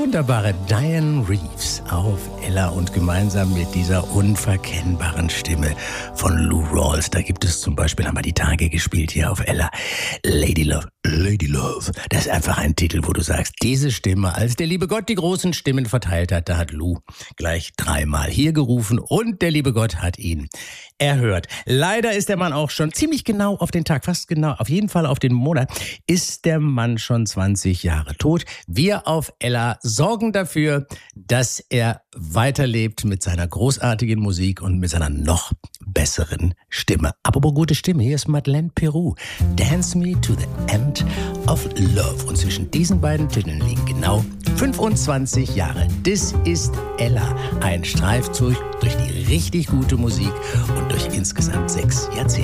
wunderbare Diane Reeves auf Ella und gemeinsam mit dieser unverkennbaren Stimme von Lou Rawls. Da gibt es zum Beispiel, haben wir die Tage gespielt hier auf Ella, Lady Love. Lady Love. Das ist einfach ein Titel, wo du sagst, diese Stimme, als der liebe Gott die großen Stimmen verteilt hat, da hat Lou gleich 3-mal hier gerufen und der liebe Gott hat ihn erhört. Leider ist der Mann auch schon ziemlich genau auf den Tag, fast genau, auf jeden Fall auf den Monat, ist der Mann schon 20 Jahre tot. Wir auf Ella sorgen dafür, dass er weiterlebt mit seiner großartigen Musik und mit seiner noch besseren Stimme. Apropos gute Stimme, hier ist Madeleine Peru. Dance Me to the End of Love. Und zwischen diesen beiden Titeln liegen genau 25 Jahre. Das ist Ella. Ein Streifzug durch die richtig gute Musik und durch insgesamt 6 Jahrzehnte.